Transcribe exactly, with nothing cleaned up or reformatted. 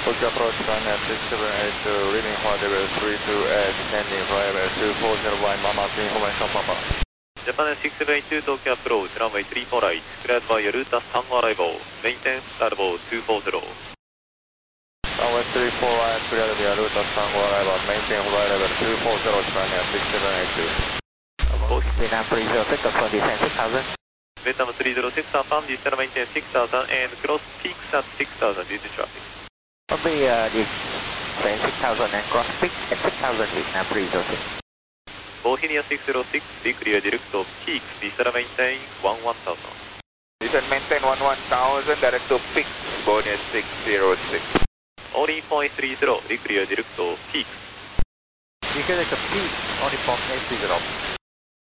Tokyo approach runway six seven eight two, reading flight level three two eight, descending flight level two four zero one, Mama, information Papa. Japan six seven eight two, Tokyo approach, runway three four right, cleared by Yaruta Tango arrival, maintain level two four zero. Runway three four right, cleared by Yaruta Tango arrival, maintain flight level two four zero, Japan six seven eight two. Vietnam three zero six, confirm descent six thousand. Vietnam three zero six, confirm descent maintain six thousand and cross peaks at six thousand due to traffic. Copy, uh, descent six thousand and cross peak at six thousand, Vietnam three zero six. Bohemia six zero six, be clear direct to peaks, descent maintain one one thousand. Descent maintain one one thousand, direct to peaks, Bohemia six zero six. Only point three zero, be clear direct to peaks. Be clear to peaks, only point three zero.